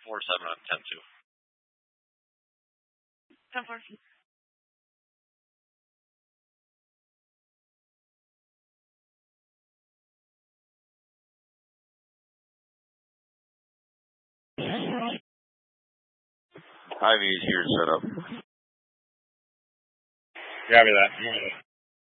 4-7 on 10-2. 10-4. Ivy is here to set up. Copy that.